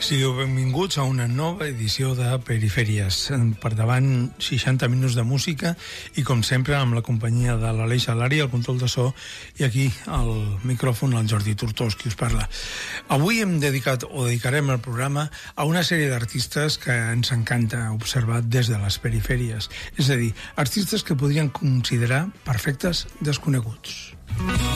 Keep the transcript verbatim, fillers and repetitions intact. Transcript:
Sigueu benvinguts a una nova edició de Perifèries. Per davant, seixanta minuts de música i, com sempre, amb la companyia de l'Aleix Alari, el control de so, i aquí, al micròfon, el Jordi Tortós, qui us parla. Avui hem dedicat, o dedicarem el programa, a una sèrie d'artistes que ens encanta observar des de les perifèries. És a dir, artistes que podrien considerar perfectes desconeguts.